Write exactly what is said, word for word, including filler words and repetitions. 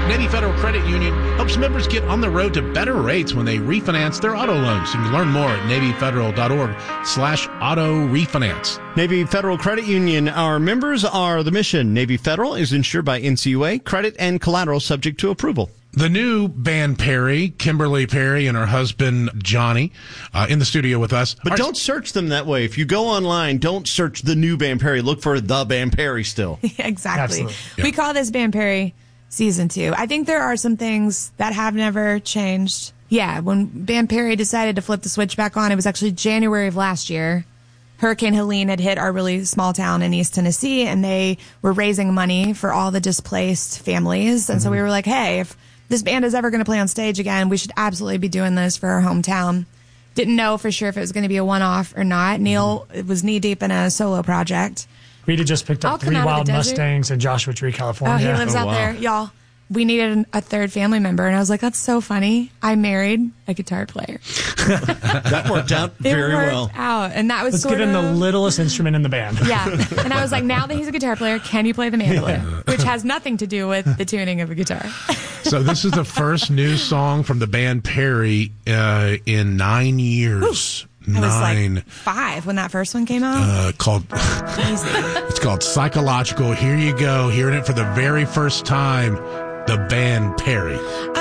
Navy Federal Credit Union helps members get on the road to better rates when they refinance their auto loans. You can learn more at NavyFederal.org slash auto refinance. Navy Federal Credit Union. Our members are the mission. Navy Federal is insured by N C U A. Credit and collateral subject to approval. The new band Perry, Kimberly Perry and her husband Johnny, uh, in the studio with us. But Our, don't search them that way. If you go online, don't search the new Band Perry. Look for the Band Perry still. Exactly. Yeah. We call this Band Perry season two. I think there are some things that have never changed. Yeah, when Band Perry decided to flip the switch back on, it was actually January of last year. Hurricane Helene had hit our really small town in East Tennessee, and they were raising money for all the displaced families. And mm-hmm. so we were like, hey, if this band is ever going to play on stage again, we should absolutely be doing this for our hometown. Didn't know for sure if it was going to be a one-off or not. Neil was knee-deep in a solo project. We had just picked up I'll three wild Mustangs in Joshua Tree, California. Oh, he lives oh, out wow. there. Y'all, we needed a third family member, and I was like, that's so funny. I married a guitar player. That worked out very it worked well. out, and that was Let's sort give him of... the littlest instrument in the band. Yeah, and I was like, now that he's a guitar player, can you play the mandolin? Which has nothing to do with the tuning of a guitar. So this is the first new song from the band Perry uh, in nine years. I was Nine. like five when that first one came out. Uh, called Crazy. It's called Psychological. Here you go, hearing it for the very first time. The band Perry.